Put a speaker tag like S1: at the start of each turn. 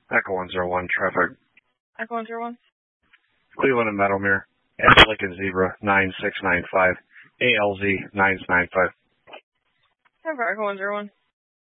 S1: Echo 101, traffic.
S2: Echo 101.
S1: Cleveland and Meadowmere. At Lincoln Zebra 9695. ALZ 995.
S2: Traffic, Echo 101.